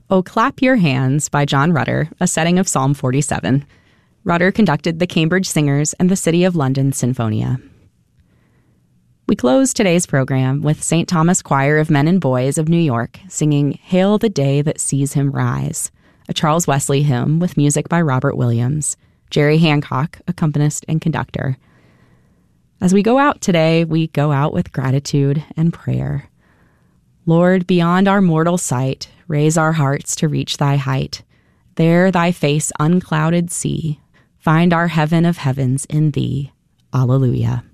Oh, Clap Your Hands by John Rutter, a setting of Psalm 47. Rutter conducted the Cambridge Singers and the City of London Sinfonia. We close today's program with St. Thomas Choir of Men and Boys of New York singing Hail the Day That Sees Him Rise, a Charles Wesley hymn with music by Robert Williams, Jerry Hancock, accompanist and conductor. As we go out today, we go out with gratitude and prayer. Lord, beyond our mortal sight, raise our hearts to reach thy height. There thy face unclouded see, find our heaven of heavens in thee. Alleluia.